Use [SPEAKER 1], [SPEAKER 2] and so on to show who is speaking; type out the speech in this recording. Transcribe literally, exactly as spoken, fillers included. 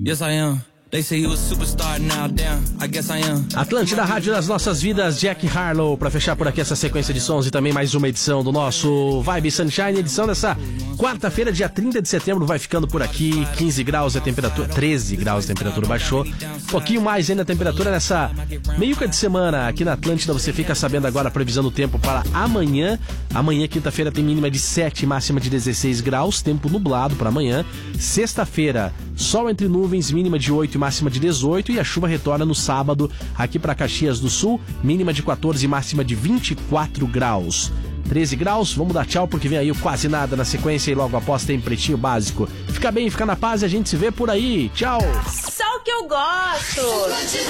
[SPEAKER 1] Yes, I am. They say you a superstar now, damn, I guess I am.
[SPEAKER 2] Atlântida, Rádio das Nossas Vidas, Jack Harlow, pra fechar por aqui essa sequência de sons e também mais uma edição do nosso Vibe Sunshine, edição dessa quarta-feira, dia trinta de setembro, vai ficando por aqui, quinze graus a temperatura, treze graus a temperatura baixou, um pouquinho mais ainda a temperatura nessa meiuca de semana aqui na Atlântida. Você fica sabendo agora a previsão do tempo para amanhã. Amanhã, quinta-feira, tem mínima de sete, máxima de dezesseis graus, tempo nublado para amanhã. Sexta-feira, sol entre nuvens, mínima de oito e máxima de dezoito, e a chuva retorna no sábado aqui para Caxias do Sul, mínima de quatorze e máxima de vinte e quatro graus. treze graus, vamos dar tchau porque vem aí o Quase Nada na sequência e logo após tem Pretinho Básico. Fica bem, fica na paz e a gente se vê por aí. Tchau!
[SPEAKER 3] Só o que eu gosto!